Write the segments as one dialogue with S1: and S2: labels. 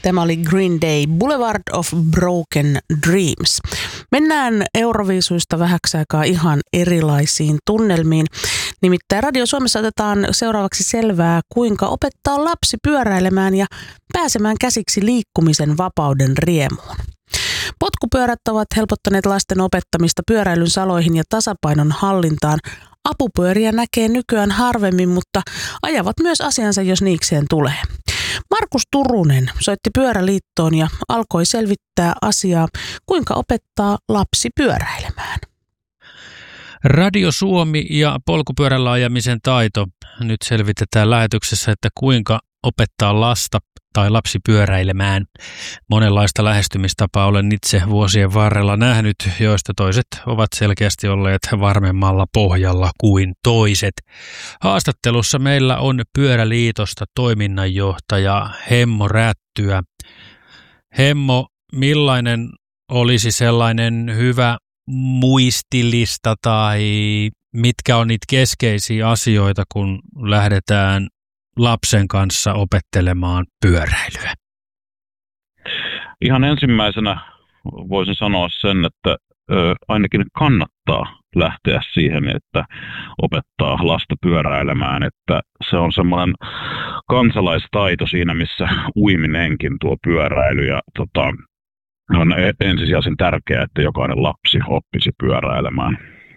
S1: Tämä oli Green Day, Boulevard of Broken Dreams. Mennään Euroviisuista vähäksi aikaa ihan erilaisiin tunnelmiin. Nimittäin Radio Suomessa otetaan seuraavaksi selvää, kuinka opettaa lapsi pyöräilemään ja pääsemään käsiksi liikkumisen vapauden riemuun. Potkupyörät ovat helpottaneet lasten opettamista pyöräilyn saloihin ja tasapainon hallintaan. Apupyöriä näkee nykyään harvemmin, mutta ajavat myös asiansa, jos niikseen tulee. Markus Turunen soitti Pyöräliittoon ja alkoi selvittää asiaa, kuinka opettaa lapsi pyöräilemään.
S2: Radio Suomi ja polkupyörällä ajamisen taito. Nyt selvitetään lähetyksessä, että kuinka opettaa lasta tai lapsi pyöräilemään. Monenlaista lähestymistapaa olen itse vuosien varrella nähnyt, joista toiset ovat selkeästi olleet varmemmalla pohjalla kuin toiset. Haastattelussa meillä on Pyöräliitosta toiminnanjohtaja Hemmo Rättyä. Hemmo, millainen olisi sellainen hyvä muistilista tai mitkä on niitä keskeisiä asioita, kun lähdetään lapsen kanssa opettelemaan pyöräilyä?
S3: Ihan ensimmäisenä voisin sanoa sen, että ainakin kannattaa lähteä siihen, että opettaa lasta pyöräilemään, että se on semmoinen kansalaistaito siinä, missä uiminenkin tuo pyöräily ja on ensisijaisen tärkeää, että jokainen lapsi oppisi pyöräilemään.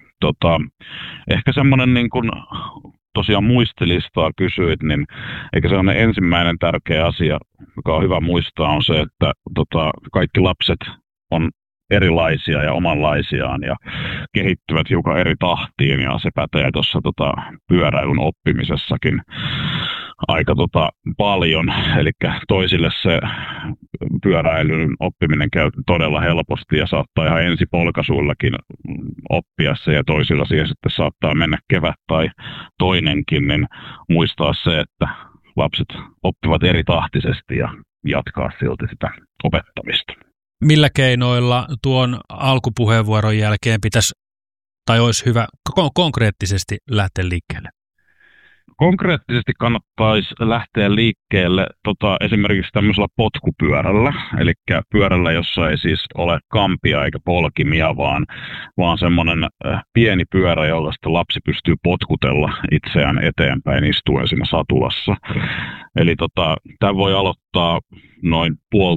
S3: Ehkä semmoinen niin kuin tosiaan muistilistaa kysyit, niin eikä se ole ensimmäinen tärkeä asia, joka on hyvä muistaa, on se, että kaikki lapset on erilaisia ja omanlaisiaan ja kehittyvät hiukan eri tahtiin, ja se pätee tuossa pyöräilyn oppimisessakin aika paljon. Eli toisille se pyöräilyn oppiminen käy todella helposti ja saattaa ihan ensipolkaisuillakin oppia se, ja toisilla siihen sitten saattaa mennä kevät tai toinenkin, niin muistaa se, että lapset oppivat eri tahtisesti ja jatkaa silti sitä opettamista.
S2: Millä keinoilla tuon alkupuheenvuoron jälkeen pitäisi, tai olisi hyvä konkreettisesti lähteä liikkeelle?
S3: Konkreettisesti kannattaisi lähteä liikkeelle esimerkiksi tämmöisellä potkupyörällä, eli pyörällä, jossa ei siis ole kampia eikä polkimia, vaan semmoinen pieni pyörä, jolla sitten lapsi pystyy potkutella itseään eteenpäin istuen siinä satulassa. Eli tämä voi aloittaa noin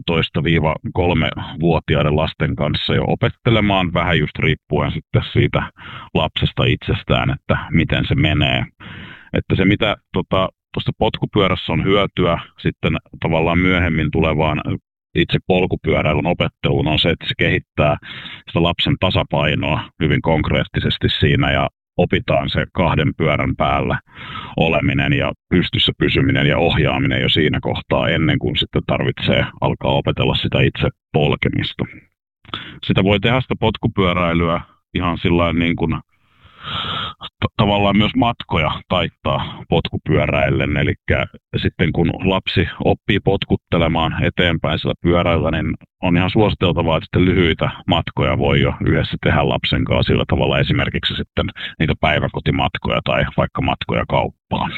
S3: 1,5–3-vuotiaiden lasten kanssa jo opettelemaan, vähän just riippuen sitten siitä lapsesta itsestään, että miten se menee. Että se, mitä tuosta potkupyörässä on hyötyä sitten tavallaan myöhemmin tulevaan itse polkupyöräilyn opetteluun, on se, että se kehittää sitä lapsen tasapainoa hyvin konkreettisesti siinä, ja opitaan se 2 pyörän päällä oleminen ja pystyssä pysyminen ja ohjaaminen jo siinä kohtaa, ennen kuin sitten tarvitsee alkaa opetella sitä itse polkemista. Sitä voi tehdä sitä potkupyöräilyä ihan sillain niin kuin tavallaan myös matkoja taittaa potkupyöräillen, eli sitten kun lapsi oppii potkuttelemaan eteenpäin sillä pyörällä, niin on ihan suositeltavaa, että sitten lyhyitä matkoja voi jo yhdessä tehdä lapsen kanssa sillä tavalla, esimerkiksi sitten niitä päiväkotimatkoja tai vaikka matkoja kauppaan.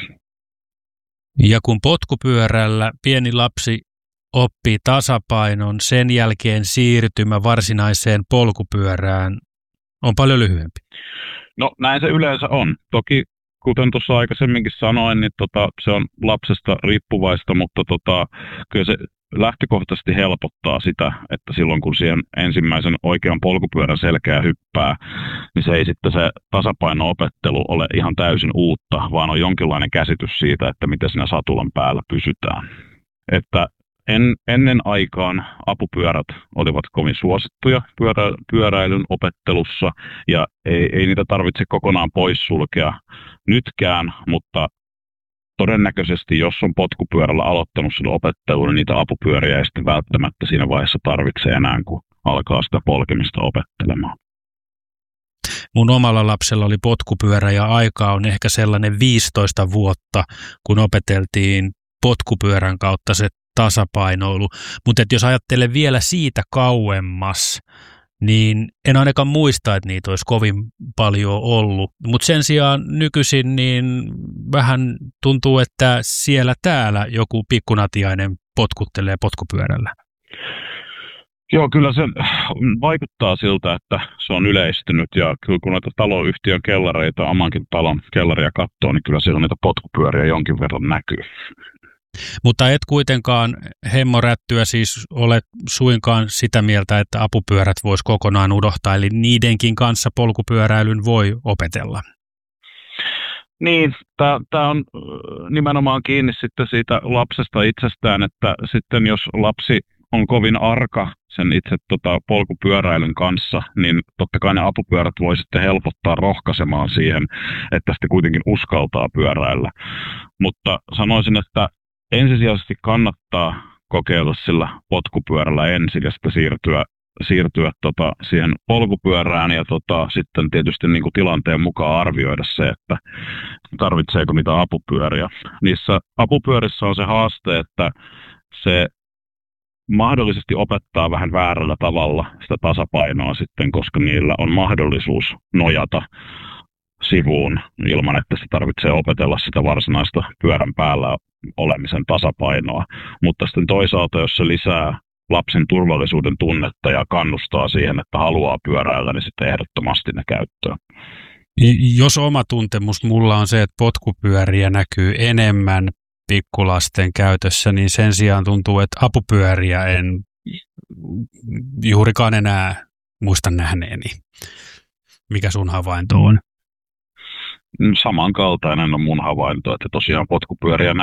S2: Ja kun potkupyörällä pieni lapsi oppii tasapainon, sen jälkeen siirtymä varsinaiseen polkupyörään on paljon lyhyempi.
S3: No näin se yleensä on. Toki kuten tuossa aikaisemminkin sanoin, niin se on lapsesta riippuvaista, mutta kyllä se lähtökohtaisesti helpottaa sitä, että silloin kun siihen ensimmäisen oikean polkupyörän selkää hyppää, niin se ei sitten se tasapaino-opettelu ole ihan täysin uutta, vaan on jonkinlainen käsitys siitä, että miten siinä satulan päällä pysytään. Että ennen aikaan apupyörät olivat kovin suosittuja pyöräilyn opettelussa, ja ei niitä tarvitse kokonaan poissulkea nytkään, mutta todennäköisesti, jos on potkupyörällä aloittanut sen opettelun, niin niitä apupyöriä ei sitten välttämättä siinä vaiheessa tarvitse enää, kun alkaa sitä polkemista opettelemaan.
S2: Mun omalla lapsella oli potkupyörä, ja aikaa on ehkä sellainen 15 vuotta, kun opeteltiin potkupyörän kautta se tasapainoilu. Mutta jos ajattelen vielä siitä kauemmas, niin en ainakaan muista, että niitä olisi kovin paljon ollut. Mutta sen sijaan nykyisin niin vähän tuntuu, että siellä täällä joku pikkunatiainen potkuttelee potkupyörällä?
S3: Joo, kyllä se vaikuttaa siltä, että se on yleistynyt ja kyllä kun näitä taloyhtiön kellareita, omankin talon kellaria katsoo, niin kyllä siellä niitä potkupyöriä jonkin verran näkyy.
S2: Mutta et kuitenkaan hemmorättyä siis ole suinkaan sitä mieltä, että apupyörät voisi kokonaan unohtaa, eli niidenkin kanssa polkupyöräilyn voi opetella.
S3: Niin, tämä on nimenomaan kiinni sitten siitä lapsesta itsestään, että sitten jos lapsi on kovin arka sen itse polkupyöräilyn kanssa, niin totta kai ne apupyörät voi sitten helpottaa rohkaisemaan siihen, että sitten kuitenkin uskaltaa pyöräillä. Mutta sanoisin, että ensisijaisesti kannattaa kokeilla sillä potkupyörällä ensin ja sitten siirtyä siihen polkupyörään ja sitten tietysti niin kuin tilanteen mukaan arvioida se, että tarvitseeko niitä apupyöriä. Niissä apupyörissä on se haaste, että se mahdollisesti opettaa vähän väärällä tavalla sitä tasapainoa sitten, koska niillä on mahdollisuus nojata sivuun ilman, että se tarvitsee opetella sitä varsinaista pyörän päällä olemisen tasapainoa. Mutta sitten toisaalta, jos se lisää lapsen turvallisuuden tunnetta ja kannustaa siihen, että haluaa pyöräillä, niin sitten ehdottomasti ne käyttöön.
S2: Jos oma tuntemus mulla on se, että potkupyöriä näkyy enemmän pikkulasten käytössä, niin sen sijaan tuntuu, että apupyöriä en juurikaan enää muista nähneeni. Mikä sun havainto on?
S3: Samankaltainen on mun havainto, että tosiaan potkupyöriä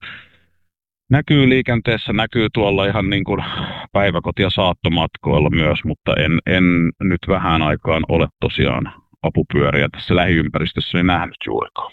S3: näkyy liikenteessä, näkyy tuolla ihan niin kuin päiväkoti- ja saattomatkoilla myös, mutta en nyt vähän aikaan ole tosiaan apupyöriä tässä lähiympäristössä nähnyt juurikaan.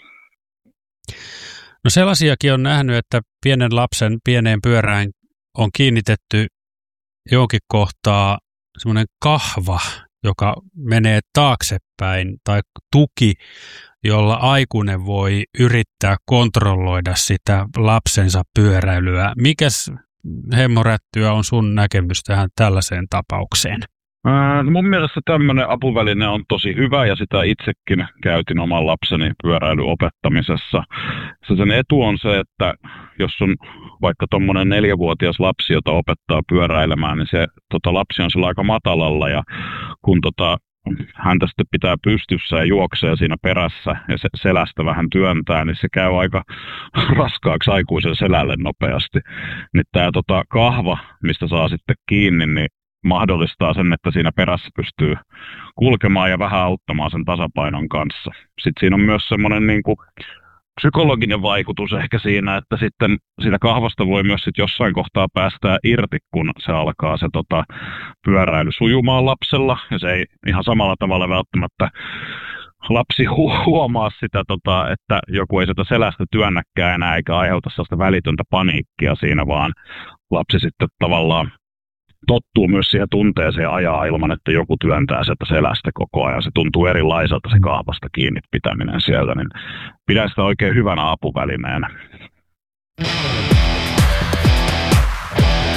S2: No sellaisiakin on nähnyt, että pienen lapsen pieneen pyörään on kiinnitetty jonkin kohtaa semmoinen kahva, joka menee taaksepäin, tai tuki, jolla aikuinen voi yrittää kontrolloida sitä lapsensa pyöräilyä. Mikäs hemmorättyä on sun näkemys tähän tällaiseen tapaukseen?
S3: Mun mielestä tämmöinen apuväline on tosi hyvä ja sitä itsekin käytin oman lapseni pyöräilyn opettamisessa. Sen etu on se, että jos on vaikka tuommoinen 4-vuotias lapsi, jota opettaa pyöräilemään, niin se lapsi on sillä aika matalalla ja kun häntä sitten pitää pystyssä ja juoksee siinä perässä ja selästä vähän työntää, niin se käy aika raskaaksi aikuisen selälle nopeasti. Nyt tämä kahva, mistä saa sitten kiinni, niin mahdollistaa sen, että siinä perässä pystyy kulkemaan ja vähän auttamaan sen tasapainon kanssa. Sitten siinä on myös semmoinen niin kuin psykologinen vaikutus ehkä siinä, että sitten siitä kahvasta voi myös sitten jossain kohtaa päästää irti, kun se alkaa se pyöräily sujumaan lapsella. Ja se ei ihan samalla tavalla välttämättä lapsi huomaa sitä, että joku ei sitä selästä työnnäkään enää eikä aiheuta sellaista välitöntä paniikkia siinä, vaan lapsi sitten tavallaan tottuu myös siihen tunteeseen ajaa ilman, että joku työntää sieltä selästä koko ajan. Se tuntuu erilaiselta se kahvasta kiinni pitäminen sieltä, niin pidän sitä oikein hyvänä apuvälineenä.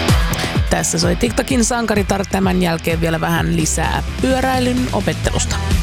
S1: Tässä soi TikTokin sankaritar, tämän jälkeen vielä vähän lisää pyöräilyn opettelusta.